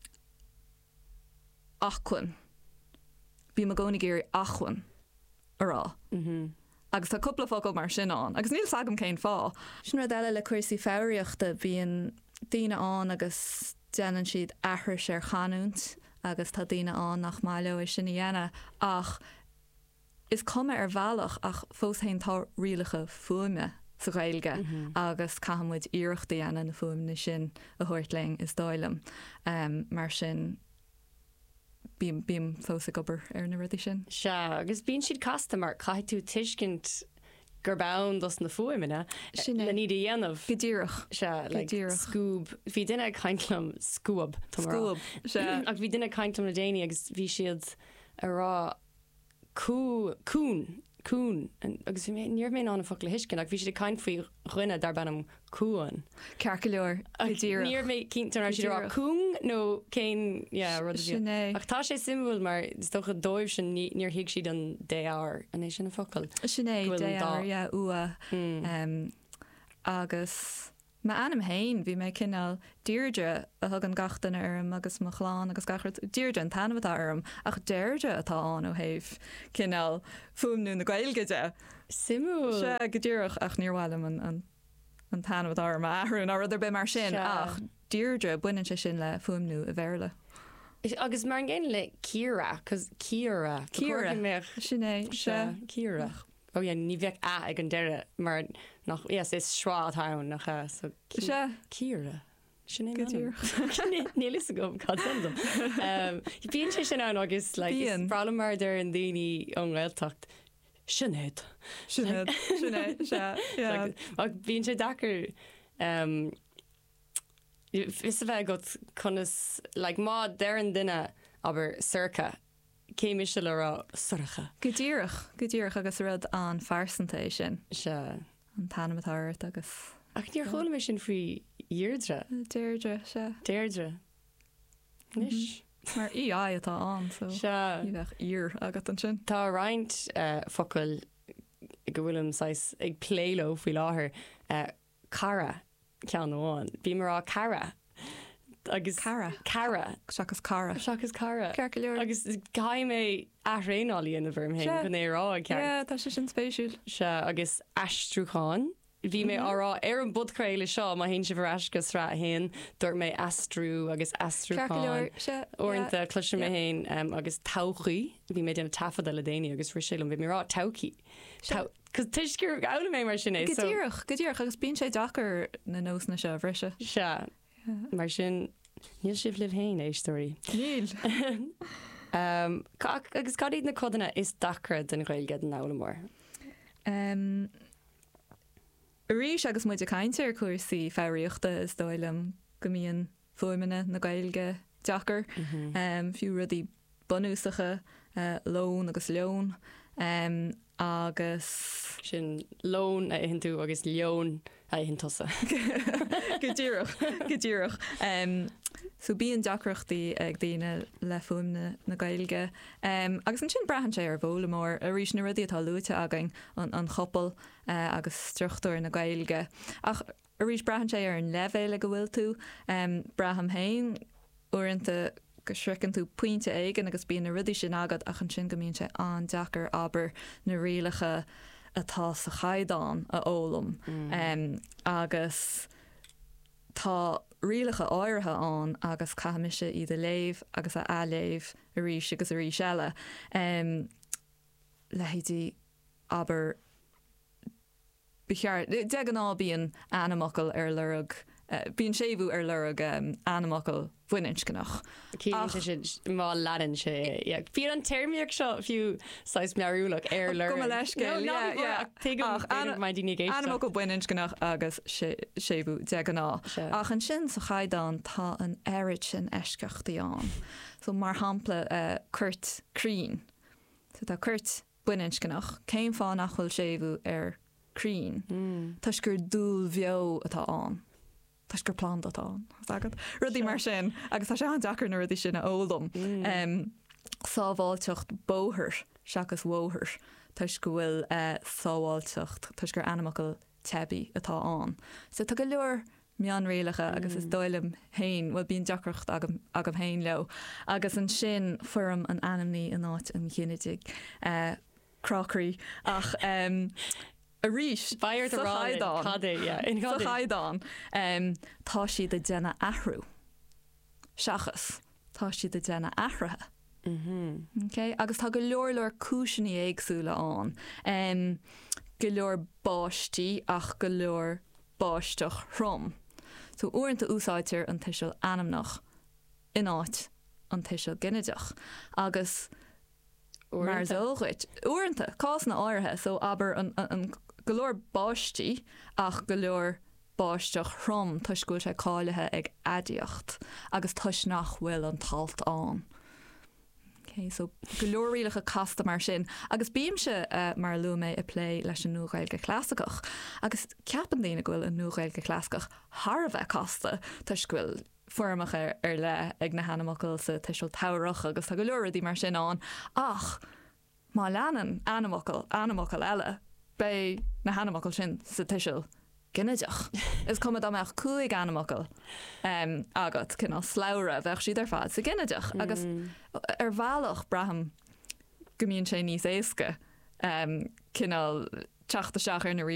achhain. Bhí me gcónaí géir achhain ará. Mhm. Agus tá cúpla focail mar sin an. Agus níl sagam céin fá. Sin rud eile le cuasaí fáireachta bíon daoine an agus déanann siad aithrir sé ar chaúnt agus tá daoine an nach máileo is sin dhéana ach is cuma ar bhealach ach fós haon tá rialacha fuaime sa gailge mm-hmm. agus caihamid iireachta dhéana na fuaimna sin a thuirtling is dáilim um, mar sin bím bím fós a gobar ar na rudí sin. Se, agus bíonn siad casta mar caiith tú tuiscint gur bán dos na fuaimena le ní dhéanamh go ddíireach se le scúb. Bhí duine caiintlam scúab scúab ach bhí duine caiintlam na déine agus bhí siad a rá cún cún agus níor mé an fo le hiiscin ag bhí si caiin faoi chuine dar bannam cúan. Cear leor Níor mé cinntar si cún nó céin Sinné. ach tá sé simúil mar is do a dóibh sin níor hiic siad an dé áir an é sin na focail. Sinné Bhfuil dé an dá. áir ua um, agus ma anam hain bhí mé cinál Deirdre a thug an gachtain arm agus mo chláán agus gachart Deirdre an tanamtá arm ach Deirdre atá an ó héh cinál fumnú na gailgeide. Simú Se go dúireach ach níorhhailm an an an tanamtá arm ahrún á idir be mar sin Se. ach Deirdre buine se sin le fumnú a bhéle. agus mar an ggéin le Kira cos Kira Ciara. mé Sinné se Kira. ó yeah, ní bheith a ag an deire mar nach yes, is srááthain nach uh, so se Kira. Sin go dtír. Níl is gom cadm. Bíon sé sin an agus le Bíonn. brala mar ar an daoine an ghiltecht sinnéad. Sinné sinné se yeah. ag bíon sé dachar um, is a bheith got chunas le má deir an duine aber circa céimi se le rá sorcha Go dtíireach go dtíireach agus rud an farsantéis sin se. an tanamatáirt agus Ach níor chola mé sin faoi dhéirdre, Deirdre se déirdre. Nis. mar í a atá an so Se. ní bheith ír agat an sin. Tá roiint uh, focail go bhfuilm sais ag pléilo faoi láthair uh, cara cean amháin. Bhí mar rá cara agus Cara. cara Seachas cara. seachas cara Cear go leor. agus cai mé athréáí ina bhirm hen Se. chun é rá cear Yeah, tá sé sin spéisiúil. se agus astrúáin. Bhí mé árá ar an budcréile seo má hén si bhar asgus rá hen dúir mé astrú agus Cear go astrúáin. leor se Orintanta cluisi mé héin um, agus tauchaí, bhí mé déanana tafada le déine agus frisilm, bhí mé rá tauci. Cos tuisgur gála mé mar sin é go dtíireach go dtíireach agus bíon sé dachar na nós na se bhrise. se mar sin níl sibh libh héin éistóí. Níl. Um, ca- agus cadíad na codanna is dachar den ghilgead an nálamór. Um, Rís agus muid a caiinte ar cuasaí féiríochta is dóilem go mííon fuimine na gailge deachar um, fiú rudí bunúsacha uh, lón agus leon um, agus Sin lón a hin tú agus leon a hin tosa. go dtíireach go dtíireach. Um, so bíon deachreachtaí ag daine le fuimne na gailge. Um, agus an sin brahan sé ar bhlamór a rís na rudí atá luúte again an, an choppal uh, agus struchtúir na gailge. Ach a rís brahan sé ar an levéile go bhfuil tú um, braham hain uanta go srican tú puinte aigen agus bíon na rudí sin agad ach an sin gomíonn sé an deachar aber na rialacha atá sa chaidán a ólam. Mm. Um, agus tá rialacha áirithe an agus caiimiise iad a léh agus a aléh a ríis agus a rí seile. Um, lehétí aber bechear de an á bíon animacal ar lerug uh, bíon sébú ar lerug um, animacal bhuiinint gannach. Cíann sé sin má ladan sé. Bhí an termíoach seo fiú sais mearúlach ar le. Go leis mai díine géiste. Anam go buinint gannach agus sébú de an á. Se. Ach an sin sa chaidán tá an airid sin eisceachtaí an. So mar hapla uh, Kurt Crean. So tá Kurt buinint gannach céim fá nachhfuil sébú ar Crean. Mm. Tás gur dúl bheo atá an. Tás gur plán atá an. Rudí mar sin agus tá sé an dachar na rudí sin a ólam. Mm. Um, sábháilteocht bóthir seachas bhóthir. Tás go bhfuil uh, sábháilteocht tás gur animacal tebi atá an. So tá go leor meán réalacha agus is dóilem hain bhfuil bíon deachreacht agam, agam hain leo. Agus an sin fuairm an animní an áit an chinnidig uh, crockery ach um, a ríis Bair sa chaidán. Cadé, yeah. In Sa Cadé. chaidán um, tá si de déna ahrú. Seachas tá si de déna ahrathe. Mhm. Okay? Agus tá go leor leor cúisinaí éagsúla an. Um, go leor báistí ach go leor báisteach throm. So uaireanta úsáidtear an tuisiil anamnach in áit an tuisiil gineideach. Agus mar zóghait. Uaireanta, cás na áirithe, so aber an, an, an golóir báistí ach go leor báisteach throm tuisgúil sé cáilethe ag adíocht agus tuis nach bhfuil an talt an. Okay, so golóílacha casta mar sin. Agus bíam se uh, mar lu mé a play leis an nuaghilge clásicach. Agus ceapan daine ghfuil an nuaghilge clásicach Harbheith casta tuiscuil formacha ar le ag na hanamacail sa tuisiil tairech agus tá go leoradí mar sin an. Ach, má leanan anamacail, anamacail eile, bei na hanamacail sin sa tuisiil ginnedeach. Is cum amach cuaig anamacail um, agat cinál sláire bheith siad ar fad sa ginnedeach. Mm. Agus ar bhealach braham gomíonn sé níos éasca um, cinál teachta seach ar na